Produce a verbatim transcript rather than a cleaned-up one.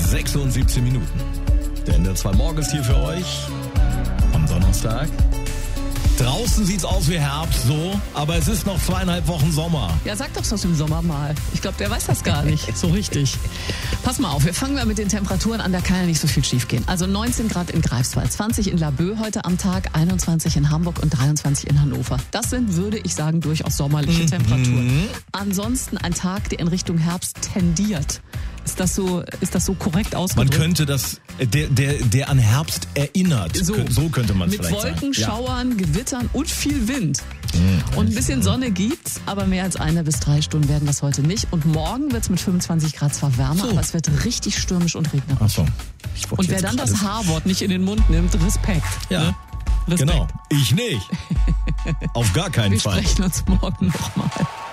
sechs und siebzehn Minuten. Der N D R zwei Morgen ist hier für euch am Donnerstag. Draußen sieht's aus wie Herbst, so, aber es ist noch zweieinhalb Wochen Sommer. Ja, sag doch das im Sommer mal. Ich glaube, der weiß das gar nicht so richtig. Pass mal auf, wir fangen mal mit den Temperaturen an, da kann ja nicht so viel schief gehen. Also neunzehn Grad in Greifswald, zwanzig in Laboe heute am Tag, einundzwanzig in Hamburg und dreiundzwanzig in Hannover. Das sind, würde ich sagen, durchaus sommerliche Temperaturen. Ansonsten ein Tag, der in Richtung Herbst tendiert. Ist das so, ist das so korrekt ausgedrückt? Man könnte das, der, der, der an Herbst erinnert. So, so könnte man es vielleicht sagen. Mit Wolken, Ja. Schauern, Gewittern und viel Wind. Und ein bisschen Sonne gibt's, aber mehr als eine bis drei Stunden werden das heute nicht. Und morgen wird's mit fünfundzwanzig Grad zwar wärmer, So. aber es wird richtig stürmisch und regnerisch. Ach so. Ich wollte Und wer jetzt dann gerade- das H-Wort nicht in den Mund nimmt, Respekt. Ja, Ne? Respekt. genau. Ich nicht. Auf gar keinen Wir Fall. sprechen uns morgen nochmal.